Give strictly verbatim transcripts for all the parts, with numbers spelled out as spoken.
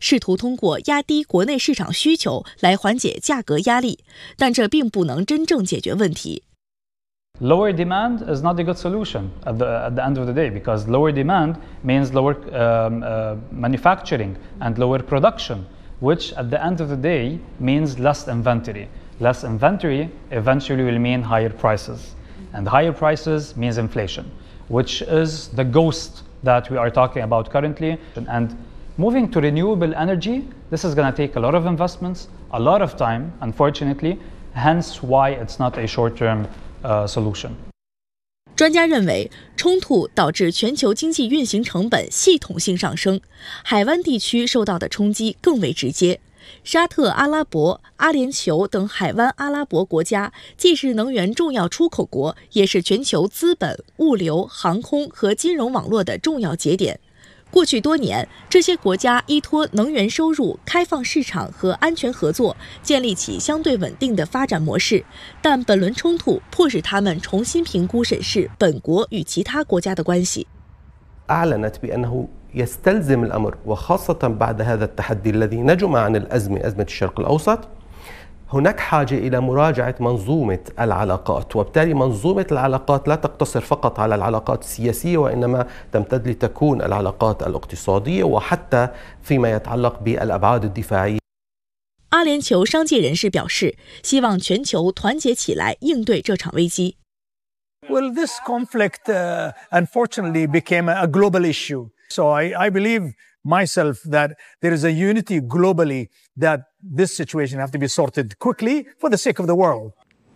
试图通过压低国内市场需求来缓解价格压力，但这并不能真正解决问题。 Lower demand is not a good solution at the, at the end of the day, because lower demand means lower um, uh, manufacturing and lower production, which at the end of the day means less inventory. Less inventory eventually will mean higher prices, and higher prices means inflation, which is the ghost that we are talking about currently. And moving to renewable energy, this is going to take a lot of investments, a lot of time, unfortunately, hence why it's not a short-term Uh, solution. 专家认为，冲突导致全球经济运行成本系统性上升，海湾地区受到的冲击更为直接。沙特阿拉伯、阿联酋等海湾阿拉伯国家既是能源重要出口国，也是全球资本、物流、航空和金融网络的重要节点。过去多年，这些国家依托能源收入、开放市场和安全合作，建立起相对稳定的发展模式。但本轮冲突迫使他们重新评估审视本国与其他国家的关系。 أعلنت بأنه يستلزم الأمر وخاصة بعد هذا التحدي الذي نجم عن الأزمة أزمة الشرق الأوسط هناك حاجة إلى مراجعة منظومة العلاقات، وبالتالي منظومة العلاقات لا تقتصر فقط على العلاقات السياسية، وإنما تمتد لتكون العلاقات الاقتصادية وحتى فيما يتعلق بالأبعاد الدفاعية。 阿联酋商界人士表示，希望全球团结起来应对这场危机。 Well, this conflict uh, unfortunately became a global issue. So I, I believe myself that there is a unity globally that this situation have to be sorted quickly for the sake of the world.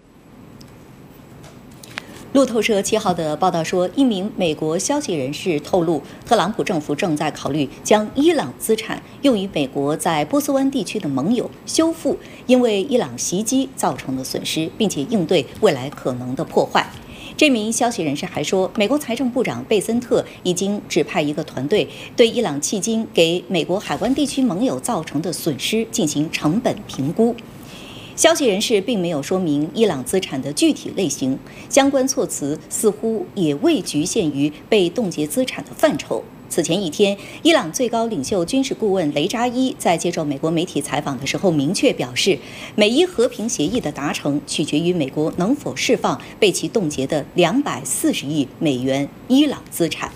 路透社七号的报道说，一名美国消息人士透露，特朗普政府正在考虑将伊朗资产用于美国在波斯湾地区的盟友修复因为伊朗袭击造成的损失，并且应对未来可能的破坏。这名消息人士还说，美国财政部长贝森特已经指派一个团队对伊朗迄今给美国海湾地区盟友造成的损失进行成本评估。消息人士并没有说明伊朗资产的具体类型，相关措辞似乎也未局限于被冻结资产的范畴。此前一天，伊朗最高领袖军事顾问雷扎伊在接受美国媒体采访的时候明确表示，美伊和平协议的达成取决于美国能否释放被其冻结的两百四十亿美元伊朗资产。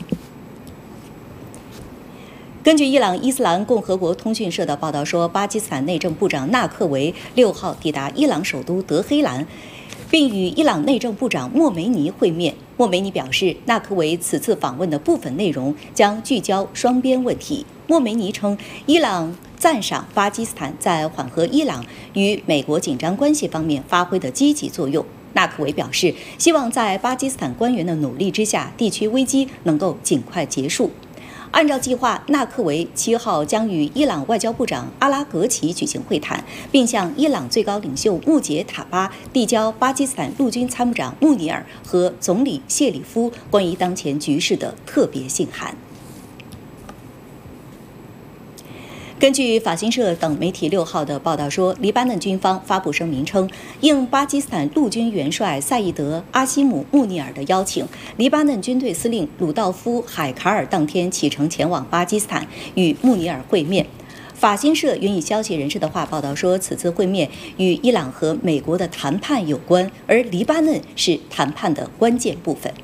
根据伊朗伊斯兰共和国通讯社的报道说，巴基斯坦内政部长纳克维六号抵达伊朗首都德黑兰，并与伊朗内政部长莫梅尼会面。莫梅尼表示，纳克维此次访问的部分内容将聚焦双边问题。莫梅尼称，伊朗赞赏巴基斯坦在缓和伊朗与美国紧张关系方面发挥的积极作用。纳克维表示，希望在巴基斯坦官员的努力之下，地区危机能够尽快结束。按照计划，纳克维七号将与伊朗外交部长阿拉格齐举行会谈，并向伊朗最高领袖穆杰塔巴递交巴基斯坦陆军参谋长穆尼尔和总理谢里夫关于当前局势的特别信函。根据法新社等媒体六号的报道说，黎巴嫩军方发布声明称，应巴基斯坦陆军元帅赛义德·阿西姆·穆尼尔的邀请，黎巴嫩军队司令鲁道夫·海卡尔当天启程前往巴基斯坦与穆尼尔会面。法新社援引消息人士的话报道说，此次会面与伊朗和美国的谈判有关，而黎巴嫩是谈判的关键部分。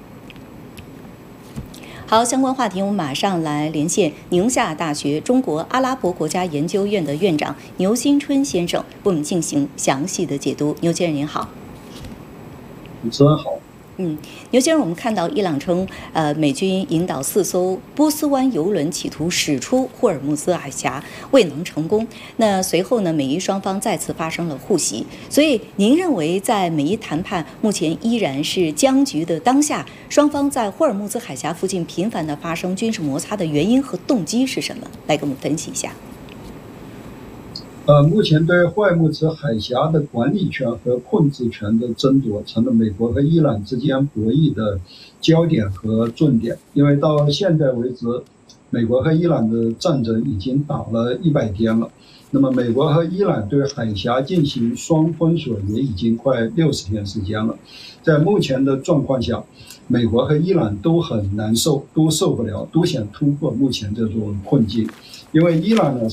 好，相关话题我们马上来连线宁夏大学中国阿拉伯国家研究院的院长牛新春先生，为我们进行详细的解读。牛先生您好。 主持人好。 嗯，牛先生，我们看到伊朗称，呃，美军引导四艘波斯湾油轮企图驶出霍尔木兹海峡，未能成功。那随后呢，美伊双方再次发生了互袭。所以，您认为在美伊谈判目前依然是僵局的当下，双方在霍尔木兹海峡附近频繁的发生军事摩擦的原因和动机是什么？来给我们分析一下。 呃，目前对霍尔木兹海峡的管理权和控制权的争夺，成了美国和伊朗之间博弈的焦点和重点。因为到现在为止，美国和伊朗的战争已经打了一百天了。那么，美国和伊朗对海峡进行双封锁也已经快六十天时间了。在目前的状况下，美国和伊朗都很难受，都受不了，都想突破目前这种困境。因为伊朗呢